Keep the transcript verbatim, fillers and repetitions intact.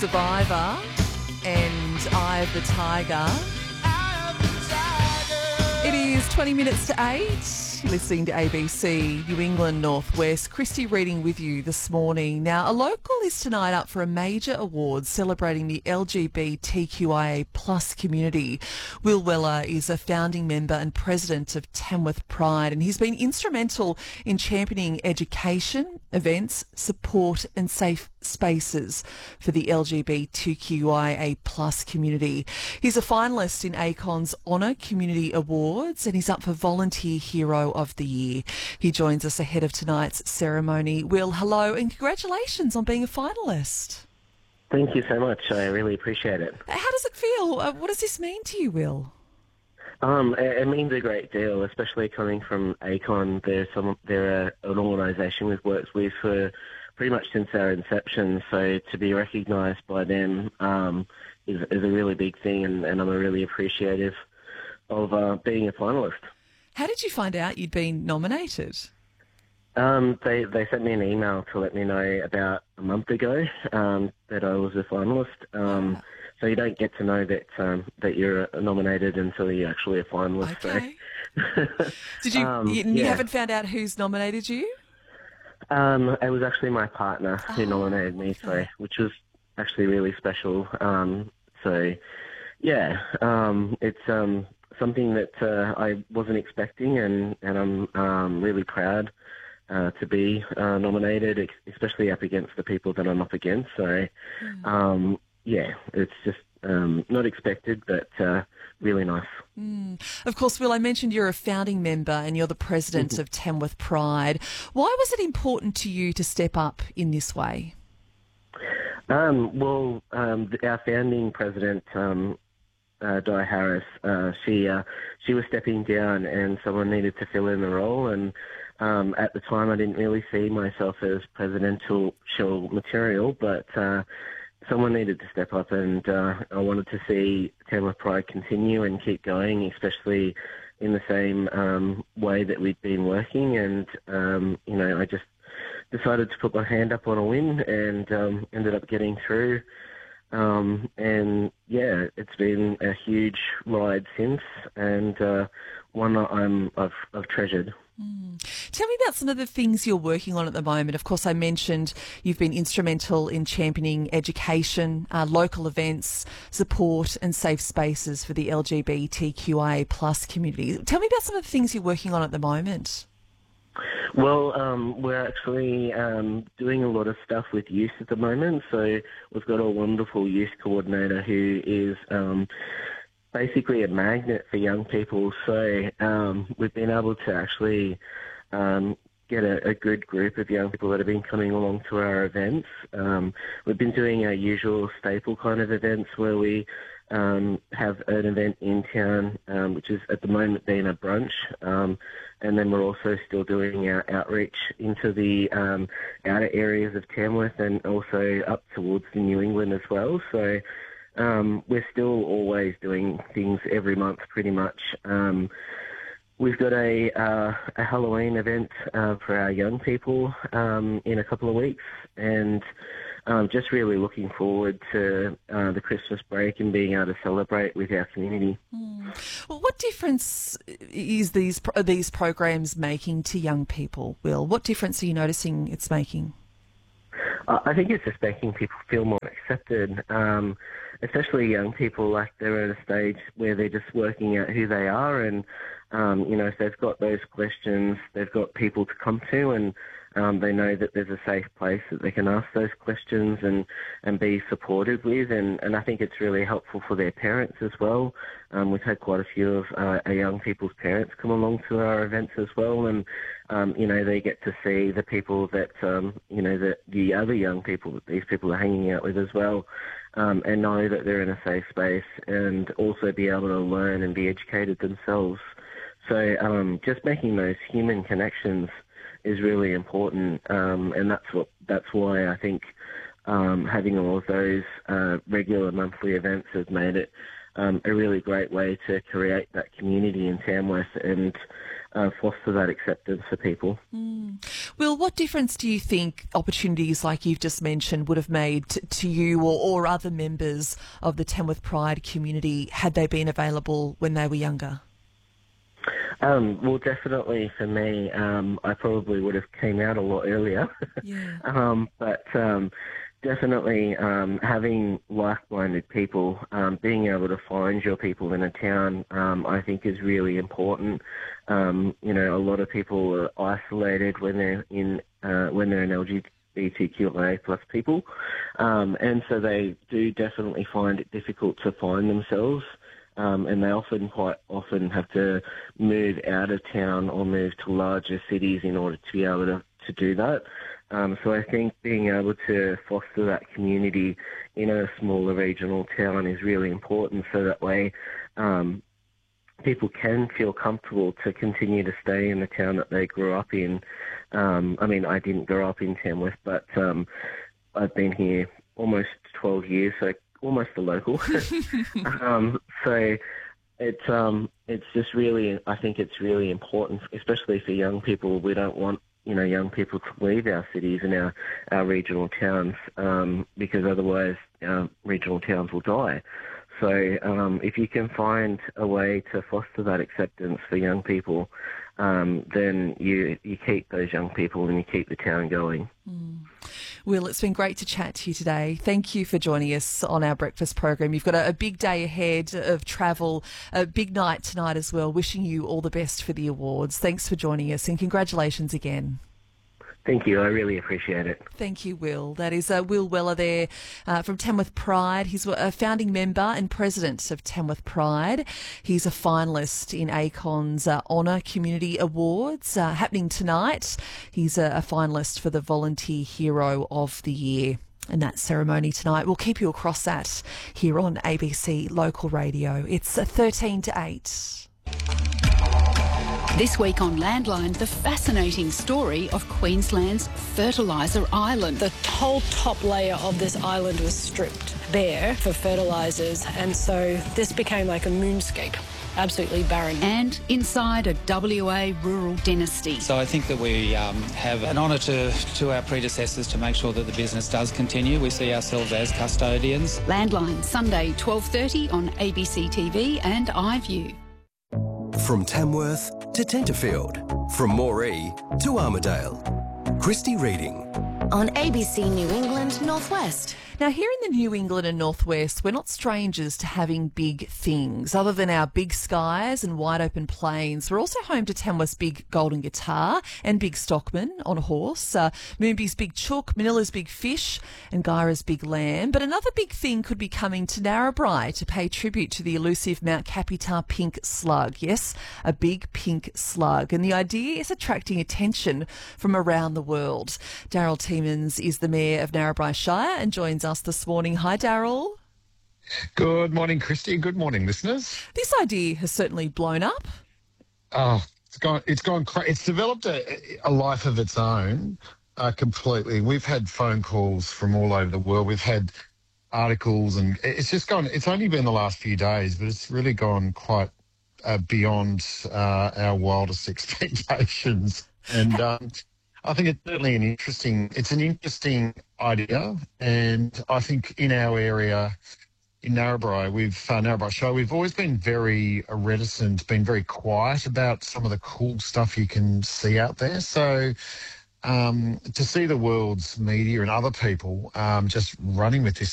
Survivor and Eye of the Tiger. It is twenty minutes to eight. You're listening to A B C New England Northwest. Christy reading with you this morning. Now, a local is tonight up for a major award celebrating the L G B T Q I A plus community. Will Weller is a founding member and president of Tamworth Pride, and he's been instrumental in championing education, events, support and safe spaces for the L G B T Q I A plus community. He's a finalist in ACON's Honour Community Awards, and he's up for Volunteer Hero of the Year. He joins us ahead of tonight's ceremony. Will, hello and congratulations on being a finalist. Thank you so much. I really appreciate it. How does it feel? Uh, what does this mean to you, Will? Um, it, it means a great deal, especially coming from ACON. They're, some, they're a, an organisation we've worked with for pretty much since our inception, so to be recognised by them um, is, is a really big thing, and, and I'm really appreciative of uh, being a finalist. How did you find out you'd been nominated? Um, they they sent me an email to let me know about a month ago um, that I was a finalist. Um, Ah. So you don't get to know that um, that you're nominated until you're actually a finalist. Okay. So. Did you? um, you, you yeah. haven't found out who's nominated you? Um, it was actually my partner who Oh, nominated me, so okay. which was actually really special. Um, so, yeah, um, it's um, something that uh, I wasn't expecting, and, and I'm um, really proud uh, to be uh, nominated, ex- especially up against the people that I'm up against. So, Mm. um, yeah, it's just um, not expected, but uh, really nice. Mm. Of course, Will, I mentioned you're a founding member and you're the president of Tamworth Pride. Why was it important to you to step up in this way? Um, well, um, th- our founding president, um, uh, Di Harris, uh, she uh, she was stepping down, and someone needed to fill in the role. And um, at the time, I didn't really see myself as presidential material, but uh, someone needed to step up, and uh, I wanted to see Tamworth Pride continue and keep going, especially in the same um, way that we'd been working. And um, you know, I just decided to put my hand up on a win, and um, ended up getting through. Um, and yeah, it's been a huge ride since, and uh, one that I'm I've, I've treasured. Mm. Tell me about some of the things you're working on at the moment. Of course, I mentioned you've been instrumental in championing education, uh, local events, support and safe spaces for the L G B T Q I A plus community. Tell me about some of the things you're working on at the moment. Well, um, we're actually um, doing a lot of stuff with youth at the moment. So we've got a wonderful youth coordinator who is um, basically a magnet for young people. So um, we've been able to actually um, get a, a good group of young people that have been coming along to our events. Um, we've been doing our usual staple kind of events where we um, have an event in town, um, which is at the moment being a brunch. Um, and then we're also still doing our outreach into the um, outer areas of Tamworth and also up towards the New England as well. So um, we're still always doing things every month pretty much. Um, we've got a, uh, a Halloween event uh, for our young people um, in a couple of weeks, and um, just really looking forward to uh, the Christmas break and being able to celebrate with our community. Mm. Well, what difference is these are these programs making to young people, Will? What difference are you noticing it's making? Uh, I think it's just making people feel more accepted, um, especially young people. Like, they're at a stage where they're just working out who they are, and um, you know, if they've got those questions, they've got people to come to, and um, they know that there's a safe place that they can ask those questions and, and be supported with. And, and I think it's really helpful for their parents as well. Um, we've had quite a few of uh, our young people's parents come along to our events as well, and um, you know, they get to see the people that um, you know, that the other young people that these people are hanging out with as well, um, and know that they're in a safe space, and also be able to learn and be educated themselves. So um, just making those human connections is really important, um, and that's what that's why I think um, having all of those uh, regular monthly events has made it um, a really great way to create that community in Tamworth. And uh, foster that acceptance for people. Mm. Will, what difference do you think opportunities like you've just mentioned would have made to, to you or, or other members of the Tamworth Pride community had they been available when they were younger? Um, well, definitely for me, um, I probably would have came out a lot earlier. Yeah. um, but um, definitely um, having like-minded people, um, being able to find your people in a town, um, I think is really important. Um, you know, a lot of people are isolated when they're in uh, when they're an L G B T Q I A plus people, um, and so they do definitely find it difficult to find themselves. Um, and they often, quite often, have to move out of town or move to larger cities in order to be able to, to do that. Um, so I think being able to foster that community in a smaller regional town is really important, so that way um, people can feel comfortable to continue to stay in the town that they grew up in. Um, I mean, I didn't grow up in Tamworth, but um, I've been here almost twelve years, so almost a local. um, so it's um, it's just really, I think it's really important, especially for young people. We don't want, you know, young people to leave our cities and our, our regional towns um, because otherwise our regional towns will die. So um, if you can find a way to foster that acceptance for young people, um, then you you keep those young people and you keep the town going. Mm. Will, it's been great to chat to you today. Thank you for joining us on our breakfast program. You've got a, a big day ahead of travel, a big night tonight as well. Wishing you all the best for the awards. Thanks for joining us and congratulations again. Thank you. I really appreciate it. Thank you, Will. That is uh, Will Weller there uh, from Tamworth Pride. He's a founding member and president of Tamworth Pride. He's a finalist in A C O N's uh, Honour Community Awards uh, happening tonight. He's a, a finalist for the Volunteer Hero of the Year. And that ceremony tonight, we'll keep you across that here on A B C Local Radio. It's uh, thirteen to eight. This week on Landline, the fascinating story of Queensland's Fertiliser Island. The whole top layer of this island was stripped bare for fertilisers, and so this became like a moonscape, absolutely barren. And inside a W A rural dynasty. So I think that we um, have an honour to, to our predecessors to make sure that the business does continue. We see ourselves as custodians. Landline, Sunday, twelve thirty on A B C T V and iView. From Tamworth to Tenterfield, from Moree to Armidale. Christy Reading. On A B C New England Northwest. Now, here in the New England and Northwest, we're not strangers to having big things. Other than our big skies and wide open plains, we're also home to Tamworth's big golden guitar and big stockman on a horse, uh, Moonby's big chook, Manila's big fish and Gyra's big lamb. But another big thing could be coming to Narrabri to pay tribute to the elusive Mount Capitar pink slug. Yes, a big pink slug. And the idea is attracting attention from around the world. Daryl Tiemans is the Mayor of Narrabri Shire and joins us this morning. Hi, Daryl. Good morning, Christy. Good morning, listeners. This idea has certainly blown up. Oh, it's gone. It's gone. Cra- it's developed a, a life of its own. Uh, completely. We've had phone calls from all over the world. We've had articles, and it's just gone. It's only been the last few days, but it's really gone quite uh, beyond uh, our wildest expectations. And um, I think it's certainly an interesting. It's an interesting idea, and I think in our area, in Narrabri, we've uh, Narrabri Shire, we've always been very reticent, been very quiet about some of the cool stuff you can see out there. So um, to see the world's media and other people um, just running with this